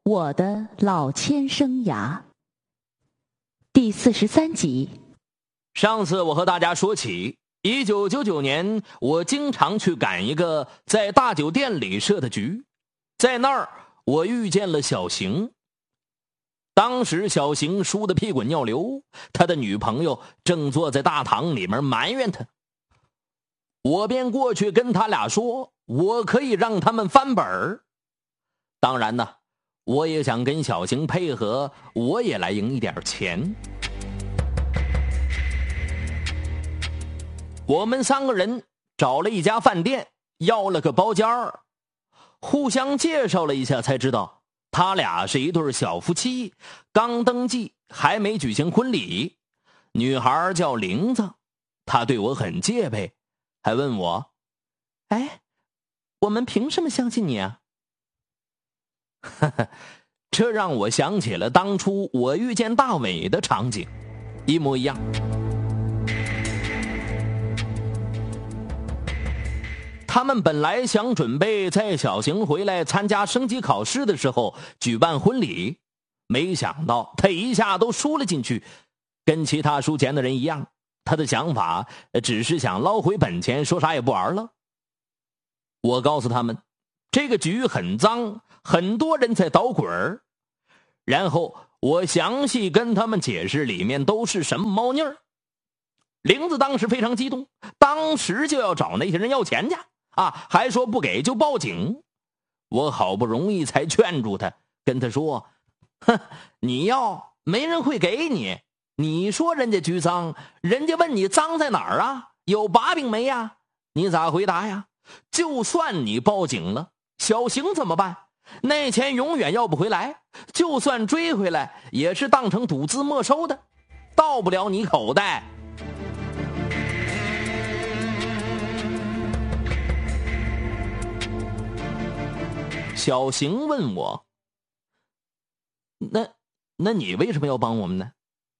我的老千生涯第43集。 上次我和大家说起1999年我经常去赶一个在大酒店里设的局，在那儿我遇见了小邢。当时小邢输得屁滚尿流，他的女朋友正坐在大堂里面埋怨他。我便过去跟他俩说，我可以让他们翻本儿。当然呢，我也想跟小邢配合，我也来赢一点钱。我们3个人找了一家饭店，要了个包间儿，互相介绍了一下，才知道他俩是一对小夫妻，刚登记，还没举行婚礼。女孩叫玲子，她对我很戒备，还问我：“哎，我们凭什么相信你啊？”这让我想起了当初我遇见大伟的场景，一模一样。他们本来想准备在小邢回来参加升级考试的时候举办婚礼，没想到他一下都输了进去。跟其他输钱的人一样，他的想法只是想捞回本钱，说啥也不玩了。我告诉他们，这个局很脏，很多人在捣鬼儿。然后我详细跟他们解释里面都是什么猫腻儿。玲子当时非常激动，当时就要找那些人要钱去还说不给就报警。我好不容易才劝住他，跟他说：“你要没人会给你。你说人家局脏，人家问你脏在哪儿啊？有把柄没呀？你咋回答呀？就算你报警了，小邢怎么办？那钱永远要不回来，就算追回来，也是当成赌资没收的，到不了你口袋。”小邢问我：“那你为什么要帮我们呢？”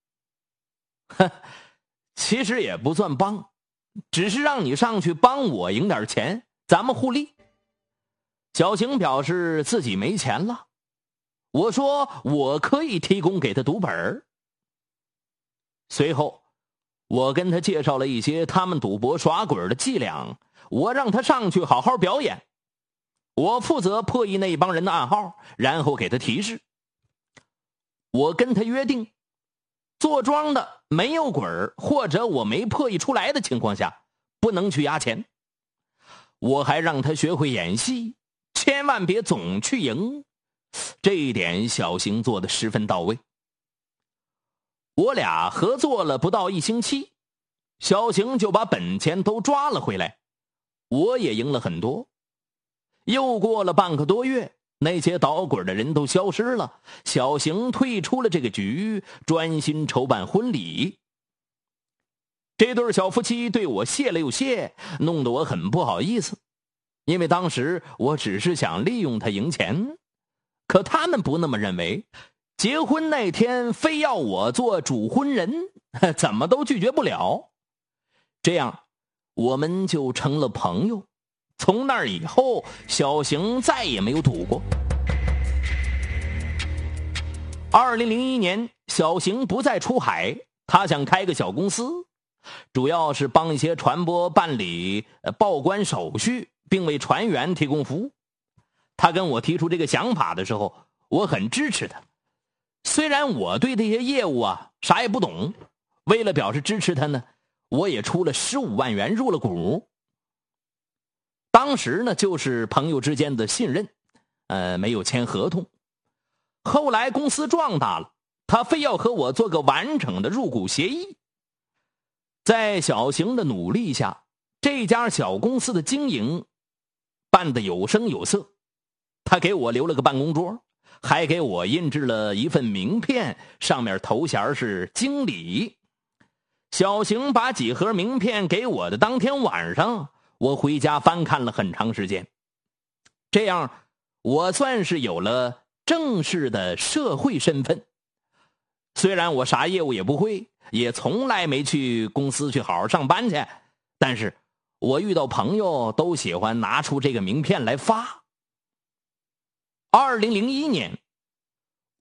其实也不算帮，只是让你上去帮我赢点钱，咱们互利。小邢表示自己没钱了，我说我可以提供给他赌本。随后我跟他介绍了一些他们赌博耍鬼的伎俩，我让他上去好好表演，我负责破译那帮人的暗号，然后给他提示。我跟他约定，坐庄的没有鬼或者我没破译出来的情况下，不能去押钱。我还让他学会演戏，千万别总去赢。这一点小邢做得十分到位。我俩合作了不到1星期，小邢就把本钱都抓了回来，我也赢了很多。又过了半个多月，那些捣鬼的人都消失了，小邢退出了这个局，专心筹办婚礼。这对小夫妻对我谢了又谢，弄得我很不好意思，因为当时我只是想利用他赢钱，可他们不那么认为，结婚那天非要我做主婚人，怎么都拒绝不了。这样我们就成了朋友。从那以后，小邢再也没有赌过。2001年，小邢不再出海，他想开个小公司，主要是帮一些船舶办理报关手续，并为船员提供服务。他跟我提出这个想法的时候，我很支持他。虽然我对这些业务啥也不懂，为了表示支持他呢，我也出了15万元入了股。当时呢，就是朋友之间的信任，没有签合同。后来公司壮大了，他非要和我做个完整的入股协议。在小邢的努力下，这家小公司的经营办得有声有色。他给我留了个办公桌，还给我印制了一份名片，上面头衔是经理。小邢把几盒名片给我的当天晚上，我回家翻看了很长时间。这样我算是有了正式的社会身份。虽然我啥业务也不会，也从来没去公司去好好上班去，但是我遇到朋友都喜欢拿出这个名片来发。2001年，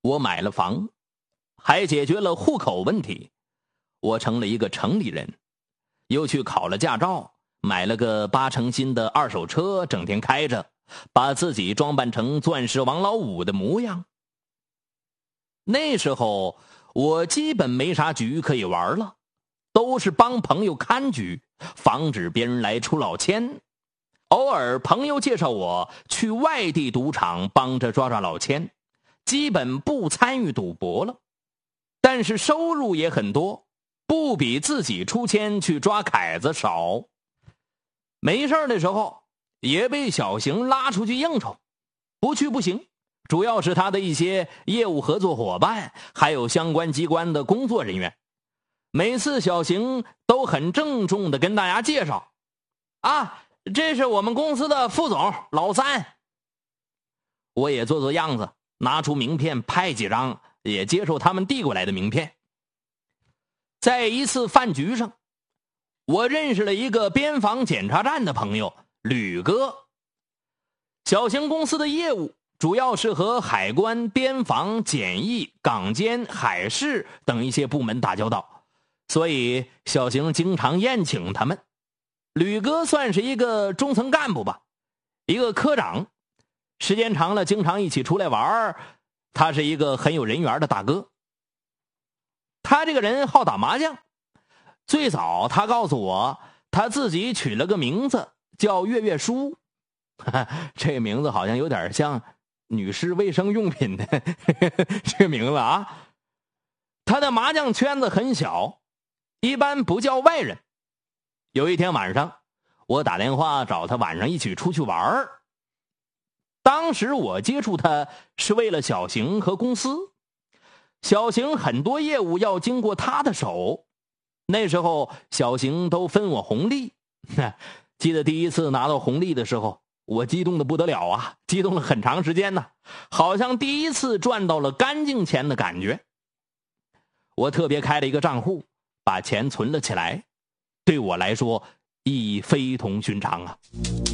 我买了房，还解决了户口问题，我成了一个城里人，又去考了驾照，买了个8成新的二手车，整天开着，把自己装扮成钻石王老五的模样。那时候我基本没啥局可以玩了，都是帮朋友看局，防止别人来出老千。偶尔朋友介绍我去外地赌场帮着抓抓老千，基本不参与赌博了，但是收入也很多，不比自己出千去抓凯子少。没事的时候也被小邢拉出去应酬，不去不行，主要是他的一些业务合作伙伴，还有相关机关的工作人员。每次小邢都很郑重地跟大家介绍，这是我们公司的副总老三。我也做做样子，拿出名片拍几张，也接受他们递过来的名片。在一次饭局上，我认识了一个边防检查站的朋友吕哥。小型公司的业务主要是和海关、边防、检疫、港监、海事等一些部门打交道，所以小型经常宴请他们。吕哥算是一个中层干部吧，一个科长，时间长了经常一起出来玩。他是一个很有人缘的大哥。他这个人好打麻将，最早他告诉我他自己取了个名字叫月月叔，这名字好像有点像女士卫生用品的这个名字啊。他的麻将圈子很小，一般不叫外人。有一天晚上，我打电话找他晚上一起出去玩。当时我接触他是为了小邢和公司，小邢很多业务要经过他的手，那时候小邢都分我红利。记得第一次拿到红利的时候，我激动的不得了啊，激动了很长时间呢，好像第一次赚到了干净钱的感觉。我特别开了一个账户，把钱存了起来，对我来说意义非同寻常啊。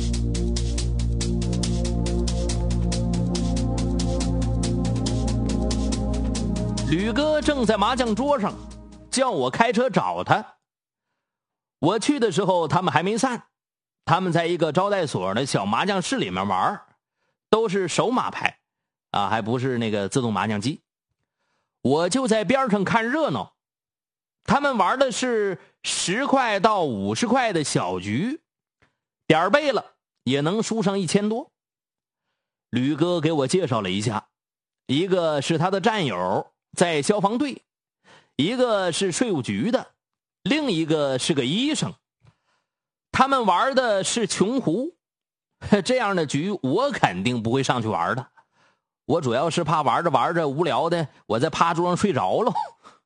吕哥正在麻将桌上，叫我开车找他。我去的时候他们还没散，他们在一个招待所的小麻将室里面玩，都是手马牌啊，还不是那个自动麻将机。我就在边上看热闹，他们玩的是10块到50块的小局，点儿背了也能输上1000多。吕哥给我介绍了一下，一个是他的战友在消防队，一个是税务局的，另一个是个医生。他们玩的是穷胡，这样的局我肯定不会上去玩的，我主要是怕玩着玩着无聊的我在趴桌上睡着了。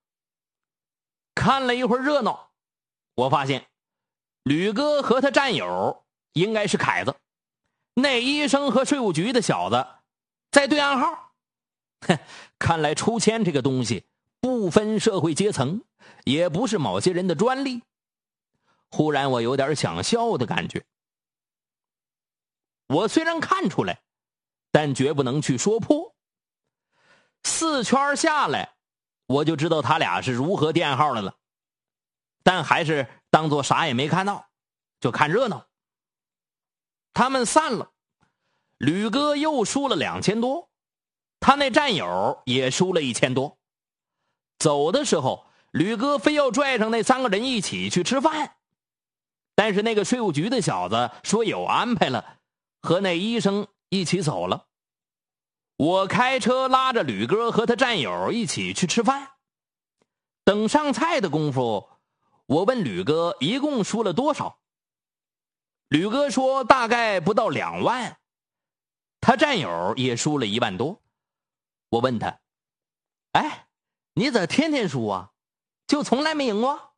看了一会儿热闹，我发现吕哥和他战友应该是凯子，那医生和税务局的小子在对暗号。看来出千这个东西不分社会阶层，也不是某些人的专利。忽然我有点想笑的感觉。我虽然看出来，但绝不能去说破。4圈下来，我就知道他俩是如何垫号的了，但还是当作啥也没看到，就看热闹。他们散了，吕哥又输了2000多，他那战友也输了1000多。走的时候，吕哥非要拽上那3个人一起去吃饭，但是那个税务局的小子说有安排了，和那医生一起走了。我开车拉着吕哥和他战友一起去吃饭。等上菜的功夫，我问吕哥一共输了多少。吕哥说大概不到2万，他战友也输了1万多。我问他，你咋天天输啊？就从来没赢过？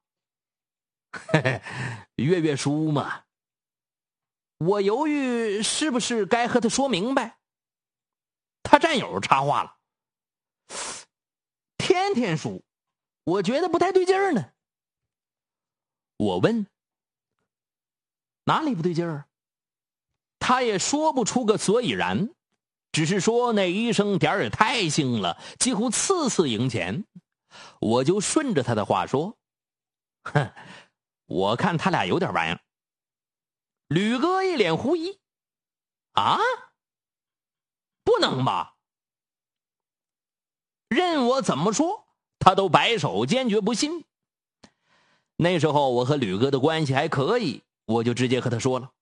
月月输嘛。我犹豫是不是该和他说明白。他战友插话了，天天输，我觉得不太对劲儿呢。我问，哪里不对劲儿？他也说不出个所以然， 只是说那医生点儿也太性了，几乎次次赢钱。我就顺着他的话说：“哼，我看他俩有点玩意儿。”吕哥一脸狐疑：“啊？不能吧？”任我怎么说，他都摆手坚决不信。那时候我和吕哥的关系还可以，我就直接和他说了：“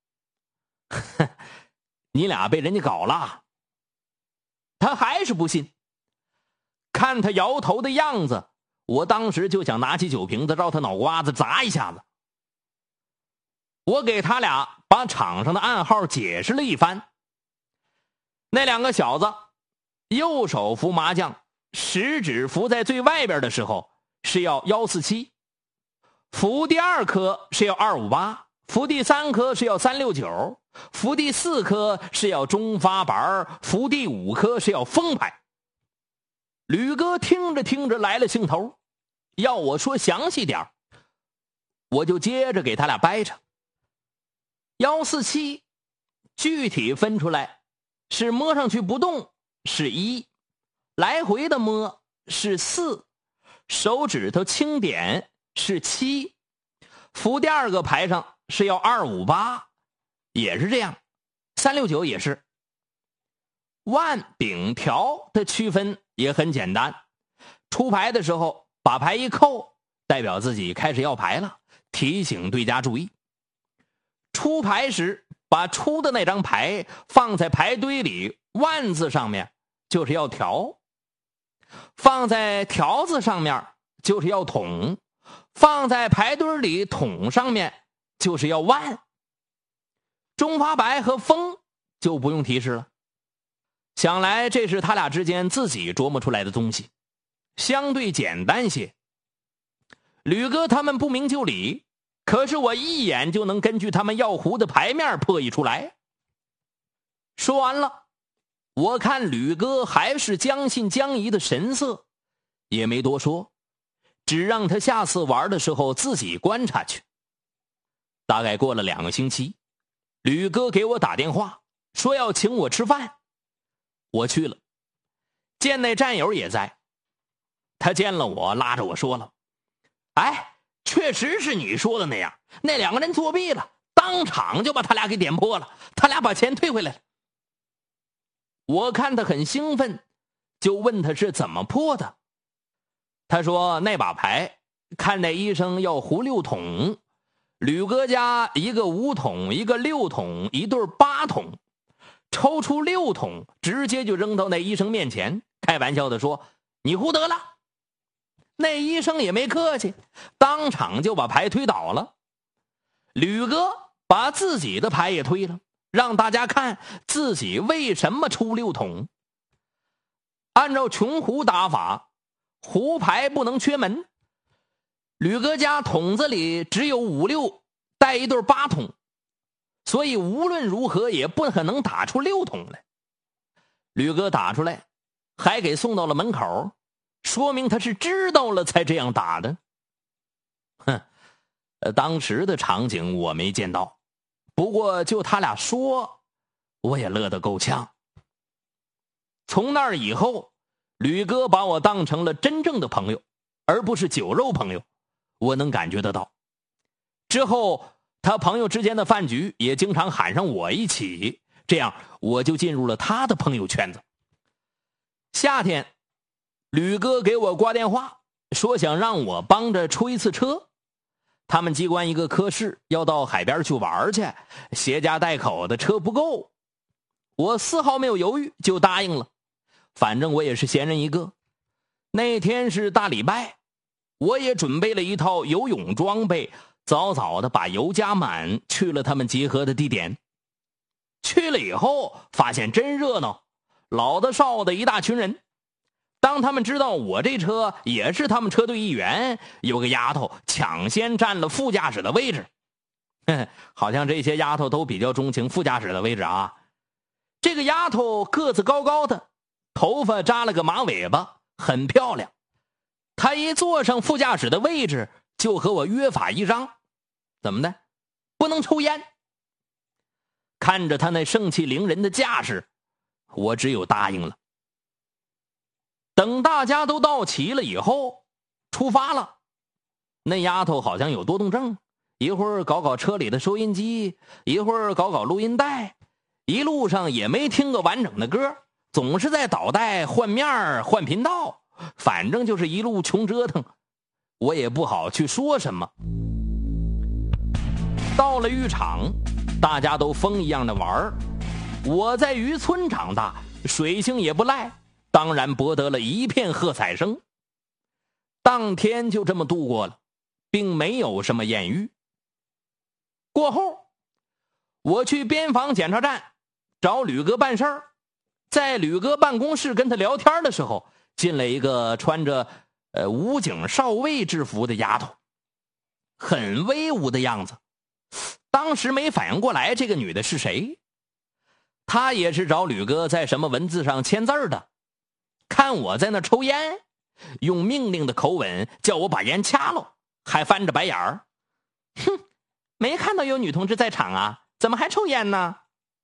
你俩被人家搞了。”他还是不信。看他摇头的样子，我当时就想拿起酒瓶子照他脑瓜子砸一下子。我给他俩把场上的暗号解释了一番。那两个小子右手扶麻将，食指扶在最外边的时候是要147，扶第2颗是要258，扶第3颗是要369，扶第4颗是要中发板，扶第5颗是要封牌。吕哥听着听着来了兴头，要我说详细点，我就接着给他俩掰扯。147具体分出来是摸上去不动是1，来回的摸是4，手指头轻点是7，扶第2个牌上是要258，也是这样，369也是。腕柄条的区分也很简单，出牌的时候把牌一扣，代表自己开始要牌了，提醒对家注意。出牌时把出的那张牌放在牌堆里，腕字上面就是要条，放在条子上面就是要桶，放在牌堆里桶上面就是要腕。中发白和封就不用提示了，想来这是他俩之间自己琢磨出来的东西，相对简单些。吕哥他们不明就里，可是我一眼就能根据他们要胡的牌面破译出来。说完了，我看吕哥还是将信将疑的神色，也没多说，只让他下次玩的时候自己观察去。大概过了2个星期，吕哥给我打电话说要请我吃饭，我去了，见那战友也在。他见了我拉着我说了：“哎，确实是你说的那样，那2个人作弊了，当场就把他俩给点破了，他俩把钱退回来了。”我看他很兴奋，就问他是怎么破的。他说那把牌看那医生要胡6筒，吕哥家一个5筒，一个6筒，一对8筒，抽出6筒直接就扔到那医生面前，开玩笑的说：“你胡得了。”那医生也没客气，当场就把牌推倒了。吕哥把自己的牌也推了，让大家看自己为什么出6筒。按照穷胡打法，胡牌不能缺门，吕哥家筒子里只有5、6带一对8筒，所以无论如何也不可能打出6筒来。吕哥打出来还给送到了门口，说明他是知道了才这样打的。当时的场景我没见到，不过就他俩说，我也乐得够呛。从那儿以后，吕哥把我当成了真正的朋友，而不是酒肉朋友，我能感觉得到。之后他朋友之间的饭局也经常喊上我一起，这样我就进入了他的朋友圈子。夏天，吕哥给我挂电话，说想让我帮着出一次车。他们机关一个科室要到海边去玩去，携家带口的车不够。我丝毫没有犹豫就答应了，反正我也是闲人一个。那天是大礼拜，我也准备了一套游泳装备，早早的把油加满，去了他们集合的地点。去了以后发现真热闹，老的少的一大群人。当他们知道我这车也是他们车队一员，有个丫头抢先占了副驾驶的位置。好像这些丫头都比较钟情副驾驶的位置啊。这个丫头个子高高的，头发扎了个马尾巴，很漂亮。她一坐上副驾驶的位置，就和我约法一章，怎么的？不能抽烟。看着她那盛气凌人的架势， 我只有答应了。等大家都到齐了以后，出发了。那丫头好像有多动症，一会儿搞搞车里的收音机，一会儿搞搞录音带，一路上也没听个完整的歌，总是在倒带换面换频道，反正就是一路穷折腾，我也不好去说什么。到了浴场，大家都疯一样的玩，我在渔村长大，水性也不赖，当然博得了一片喝彩声。当天就这么度过了，并没有什么艳遇。过后，我去边防检查站找吕哥办事儿，在吕哥办公室跟他聊天的时候，进来一个穿着武警少尉制服的丫头，很威武的样子。当时没反应过来这个女的是谁，她也是找吕哥在什么文字上签字的，看我在那抽烟，用命令的口吻叫我把烟掐了，还翻着白眼儿。哼，没看到有女同志在场啊，怎么还抽烟呢？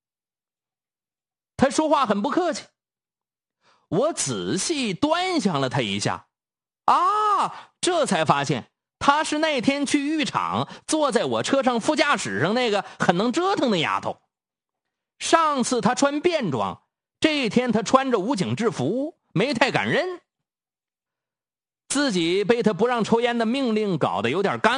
他说话很不客气，我仔细端详了他一下，这才发现她是那天去浴场坐在我车上副驾驶上那个很能折腾的丫头。上次她穿便装，这天她穿着武警制服，没太敢认。自己被她不让抽烟的命令搞得有点尴